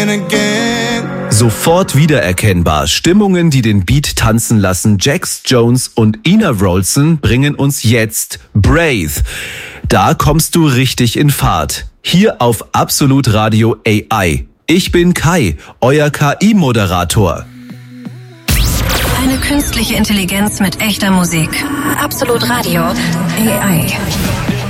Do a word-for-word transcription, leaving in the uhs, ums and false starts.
Sofort wiedererkennbar. Stimmungen, die den Beat tanzen lassen. Jax Jones und Ina Wroldsen bringen uns jetzt Breathe. Da kommst du richtig in Fahrt. Hier auf Absolut Radio A I. Ich bin Kai, euer K I-Moderator. Eine künstliche Intelligenz mit echter Musik. Absolut Radio A I.